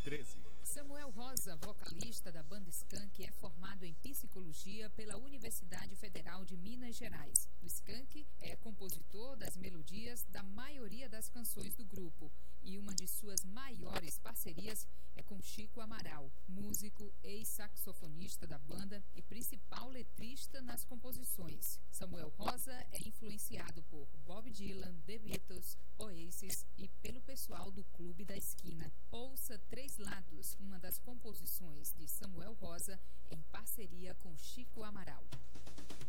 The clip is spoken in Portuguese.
13. Samuel Rosa, vocalista da banda Skank, é formado em psicologia pela Universidade Federal de Minas Gerais. O Skank é compositor das melodias da maioria das canções do grupo e uma de suas maiores parcerias é com Chico Amaral, músico, ex-saxofonista da banda e principal letrista nas composições. Samuel Rosa é influenciado por Bob Dylan, The Beatles, Oasis e pelo pessoal do Clube da Esquina. Ouça Três Lados, uma das composições de Samuel Rosa em parceria com Chico Amaral.